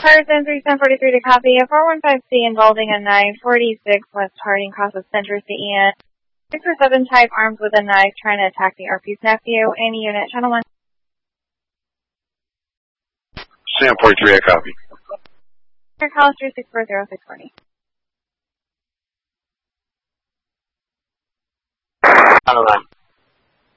Carson 3743 to copy. A 415C involving a 946 West Harding crosses Center CEN. 6 or 7 type armed with a knife trying to attack the RP's nephew. Any unit, channel 1. Sam 43, I copy. Air Hollister 640-640. Channel 9.